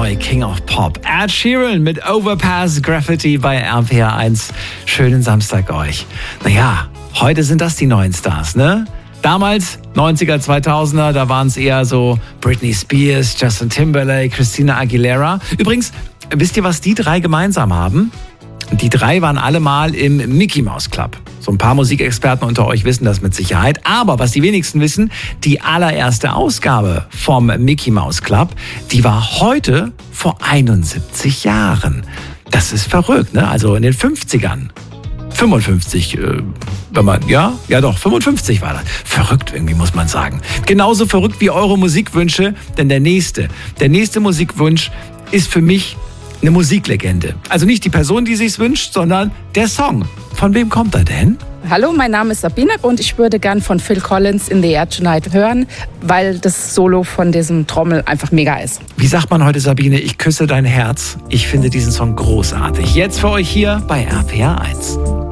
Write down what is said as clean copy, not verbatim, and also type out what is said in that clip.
neue King of Pop. Ed Sheeran mit Overpass Graffiti bei RPR 1. Schönen Samstag euch. Naja, heute sind das die neuen Stars, ne? Damals, 90er, 2000er, da waren es eher so Britney Spears, Justin Timberlake, Christina Aguilera. Übrigens, wisst ihr, was die drei gemeinsam haben? Die drei waren alle mal im Mickey Mouse Club. So ein paar Musikexperten unter euch wissen das mit Sicherheit. Aber was die wenigsten wissen, die allererste Ausgabe vom Mickey Mouse Club, die war heute vor 71 Jahren. Das ist verrückt, ne? Also in den 50ern. 55, wenn man, ja doch, 55 war das. Verrückt irgendwie, muss man sagen. Genauso verrückt wie eure Musikwünsche, denn der nächste Musikwunsch ist für mich eine Musiklegende. Also nicht die Person, die sich's wünscht, sondern der Song. Von wem kommt er denn? Hallo, mein Name ist Sabine und ich würde gern von Phil Collins In the Air Tonight hören, weil das Solo von diesem Trommel einfach mega ist. Wie sagt man heute, Sabine? Ich küsse dein Herz. Ich finde diesen Song großartig. Jetzt für euch hier bei RPR 1.